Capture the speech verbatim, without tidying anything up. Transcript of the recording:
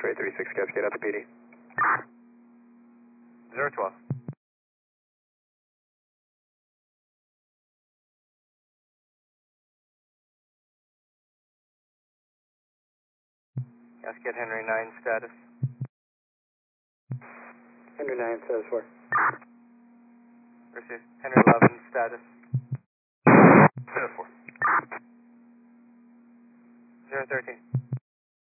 X-ray thirty-six, Cascade out to P D. zero twelve. Cascade Henry nine status. Henry nine says where? Receive. Henry eleven status. zero four. zero thirteen.